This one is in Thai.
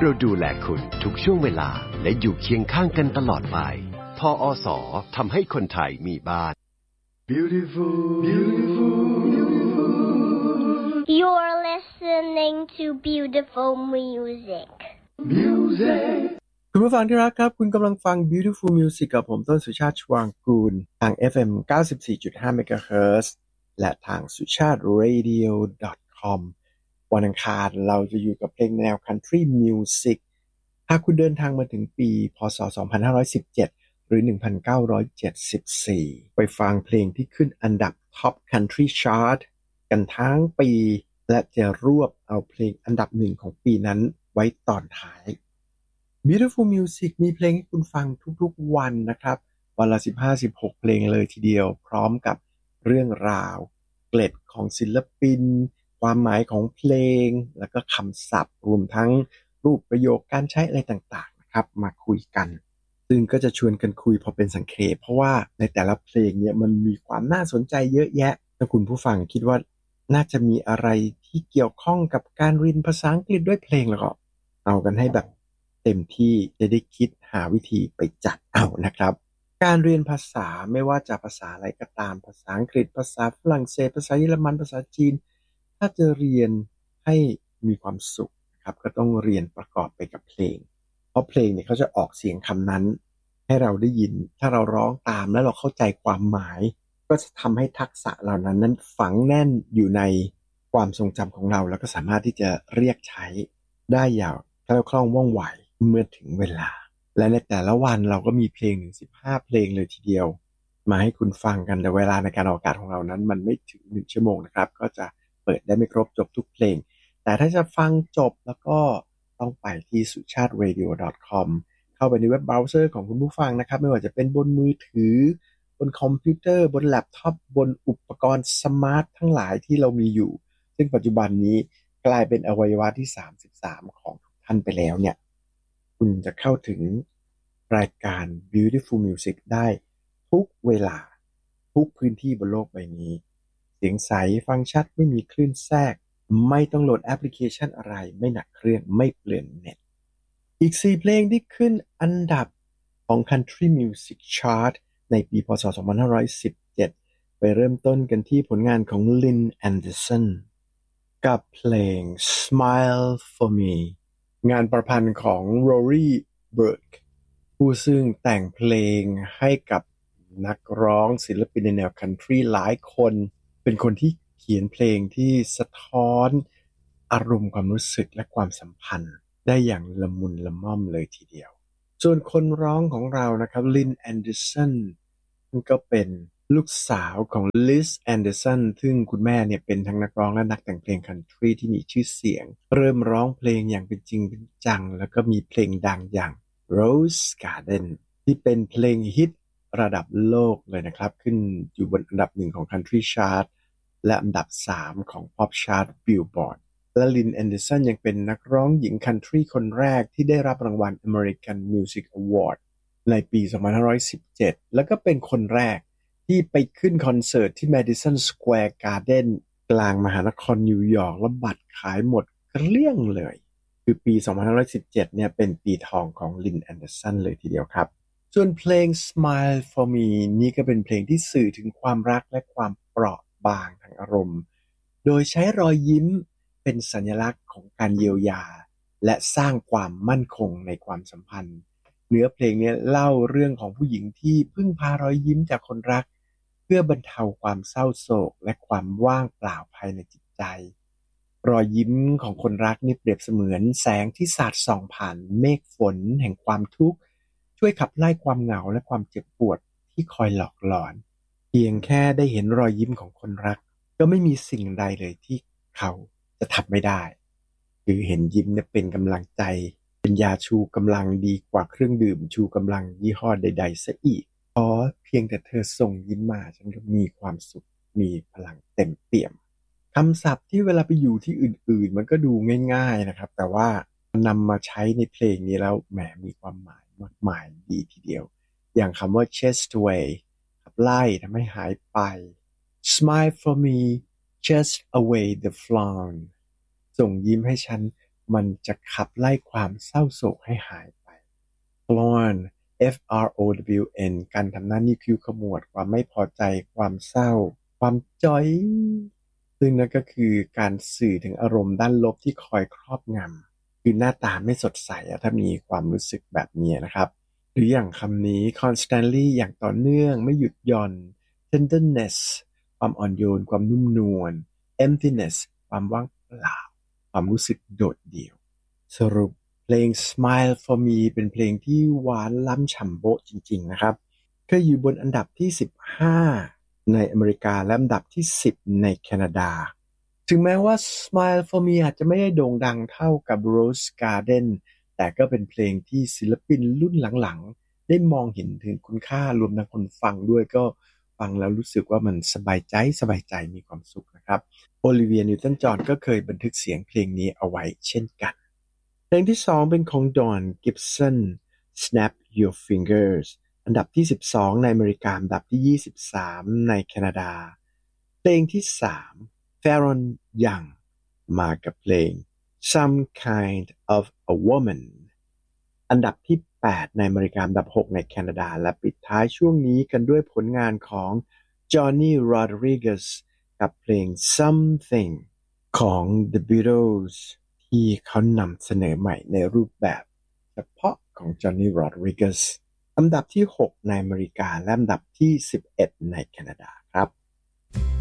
เราดูแลคุณทุกช่วงเวลาและอยู่เคียงข้างกันตลอดไปทอสทำให้คนไทยมีบ้าน Beautiful, beautiful, beautiful. You're listening to beautiful music. Music. คุณผู้ฟังที่รักครับคุณกำลังฟัง Beautiful Music กับผมต้นสุชาติชวางกูลทาง FM 94.5 MHz และทางสุชาติ radio.com วันอังคารเราจะอยู่กับเพลงแนว Country Music หากคุณเดินทางมาถึงปีพศ 2517 หรือ 1974 ไปฟังเพลงที่ขึ้นอันดับ Top Country Chart กันทั้งปีและจะรวบเอาเพลงอันดับหนึ่งของปีนั้นไว้ตอนท้าย Beautiful Music มีเพลงให้คุณฟังทุกๆวันนะครับวันละ 15-16 เพลงเลยทีเดียวพร้อมกับเรื่องราวเกล็ดของศิลปินความหมายของเพลงแล้วก็คำศัพท์รวมทั้งรูปประโยคการใช้อะไรต่างๆนะครับมาคุยกันซึ่งก็จะชวนกันคุยพอเป็นสังเขปเพราะว่าในแต่ละเพลงเนี่ยมันมีความน่าสนใจเยอะแยะถ้าคุณผู้ฟังคิดว่าน่าจะมีอะไรที่เกี่ยวข้องกับการเรียนภาษาอังกฤษด้วยเพลงแล้วก็เอากันให้แบบเต็มที่จะได้คิดหาวิธีไปจัดเอานะครับการเรียนภาษาไม่ว่าจะภาษาอะไรก็ตามภาษาอังกฤษภาษาฝรั่งเศสภาษาเยอรมันภาษาจีนถ้าจะเรียนให้มีความสุขนะครับก็ต้องเรียนประกอบไปกับเพลงเพราะเพลงเนี่ยเขาจะออกเสียงคำนั้นให้เราได้ยินถ้าเราร้องตามแล้วเราเข้าใจความหมายก็จะทำให้ทักษะเหล่านั้นฝังแน่นอยู่ในความทรงจำของเราแล้วก็สามารถที่จะเรียกใช้ได้อย่างแคล่วคล่องว่องไวเมื่อถึงเวลาและในแต่ละวันเราก็มีเพลงถึง15เพลงเลยทีเดียวมาให้คุณฟังกันแต่เวลาในการออกอากาศของเรานั้นมันไม่ถึง1ชั่วโมงนะครับก็จะเปิดได้ไม่ครบจบทุกเพลงแต่ถ้าจะฟังจบแล้วก็ต้องไปที่ suchatradio.com เข้าไปในเว็บเบราว์เซอร์ของคุณผู้ฟังนะครับไม่ว่าจะเป็นบนมือถือบนคอมพิวเตอร์บนแล็ปท็อปบนอุปกรณ์สมาร์ททั้งหลายที่เรามีอยู่ซึ่งปัจจุบันนี้กลายเป็นอวัยวะที่33ของทุกท่านไปแล้วเนี่ยคุณจะเข้าถึงรายการ Beautiful Music ได้ทุกเวลาทุกพื้นที่บนโลกใบนี้เสียงใสฟังชัดไม่มีคลื่นแทรกไม่ต้องโหลดแอปพลิเคชันอะไรไม่หนักเครื่องไม่เปลืองเน็ตอีก4เพลงที่ขึ้นอันดับของ Country Music Chart ในปีพศ 2517 ไปเริ่มต้นกันที่ผลงานของ Lynn Anderson กับเพลง Smile for Me งานประพันธ์ของ Rory Burke ผู้ซึ่งแต่งเพลงให้กับนักร้องศิลปินในแนว Country หลายคนเป็นคนที่เขียนเพลงที่สะท้อนอารมณ์ความรู้สึกและความสัมพันธ์ได้อย่างละมุนละม่อมเลยทีเดียวส่วนคนร้องของเรานะครับลินแอนเดอร์สันก็เป็นลูกสาวของลิซแอนเดอร์สันซึ่งคุณแม่เนี่ยเป็นทั้งนักร้องและนักแต่งเพลงคันทรีที่มีชื่อเสียงเริ่มร้องเพลงอย่างเป็นจริงเป็นจังแล้วก็มีเพลงดังอย่าง Rose Garden ที่เป็นเพลงฮิตระดับโลกเลยนะครับขึ้นอยู่บนอันดับ1ของ Country Chart และอันดับ3ของ Pop Chart Billboard และลินแอนเดอร์สันยังเป็นนักร้องหญิงคันทรีคนแรกที่ได้รับรางวัล American Music Award ในปี 2517 แล้วก็เป็นคนแรกที่ไปขึ้นคอนเสิร์ตที่ Madison Square Garden กลางมหานครนิวยอร์กและบัตรขายหมดเกลี้ยงเลยคือปี 2517 เนี่ยเป็นปีทองของลินแอนเดอร์สันเลยทีเดียวครับส่วนเพลง Smile for Me นี่ก็เป็นเพลงที่สื่อถึงความรักและความเปราะบางทางอารมณ์โดยใช้รอยยิ้มเป็นสัญลักษณ์ของการเยียวยาและสร้างความมั่นคงในความสัมพันธ์เนื้อเพลงนี้เล่าเรื่องของผู้หญิงที่พึ่งพารอยยิ้มจากคนรักเพื่อบรรเทาความเศร้าโศกและความว่างเปล่าภายในจิตใจรอยยิ้มของคนรักนี่เปรียบเสมือนแสงที่สาดส่องผ่านเมฆฝนแห่งความทุกข์ช่วยขับไล่ความเหงาและความเจ็บปวดที่คอยหลอกหลอนเพียงแค่ได้เห็นรอยยิ้มของคนรักก็ไม่มีสิ่งใดเลยที่เขาจะทำไม่ได้คือเห็นยิ้มเนี่ยเป็นกำลังใจเป็นยาชูกำลังดีกว่าเครื่องดื่มชูกำลังยี่ห้อใดๆซะอีกเพราะเพียงแต่เธอส่งยิ้มมาฉันก็มีความสุขมีพลังเต็มเปี่ยมคำศัพท์ที่เวลาไปอยู่ที่อื่นๆมันก็ดูง่ายๆนะครับแต่ว่านำมาใช้ในเพลงนี้แล้วแหมมีความหมายมากมายดีทีเดียวอย่างคำว่า chase away ขับไล่ทำให้หายไป smile for me chase away the frown ส่งยิ้มให้ฉันมันจะขับไล่ความเศร้าโศกให้หายไป Frown F-R-O-W-N การทำหน้านิ้วคิ้วขมวดความไม่พอใจความเศร้าความจ้อยซึ่งนั่นก็คือการสื่อถึงอารมณ์ด้านลบที่คอยครอบงำคือหน้าตาไม่สดใสถ้ามีความรู้สึกแบบนี้นะครับหรืออย่างคำนี้ constantly อย่างต่อเนื่องไม่หยุดหย่อน tenderness ความอ่อนโยนความนุ่มนวล emptiness ความว่างเปล่าความรู้สึกโดดเดี่ยวสรุปเพลง Smile for Me เป็นเพลงที่หวานล้ำฉ่ำโบ๊ะจริงๆนะครับเคยอยู่บนอันดับที่15ในอเมริกาและอันดับที่10ในแคนาดาถึงแม้ว่า Smile for Me อาจจะไม่ได้โด่งดังเท่ากับ Rose Garden แต่ก็เป็นเพลงที่ศิลปินรุ่นหลังๆได้มองเห็นถึงคุณค่ารวมทั้งคนฟังด้วยก็ฟังแล้วรู้สึกว่ามันสบายใจมีความสุขนะครับโอลิเวียนิวตันจอห์นก็เคยบันทึกเสียงเพลงนี้เอาไว้เช่นกันเพลงที่2เป็นของ Don Gibson Snap Your Fingers อันดับที่12ในอเมริกาอันดับที่23ในแคนาดาเพลงที่3 Pharoah Young มากับเพลง Some Kind of a Woman อันดับที่8ในอเมริกาอันดับ6ในแคนาดาและปิดท้ายช่วงนี้กันด้วยผลงานของ Johnny Rodriguez กับเพลง Something ของ The Beatles ที่เขานำเสนอใหม่ในรูปแบบเฉพาะของ Johnny Rodriguez อันดับที่6ในอเมริกาและอันดับที่11ในแคนาดาครับ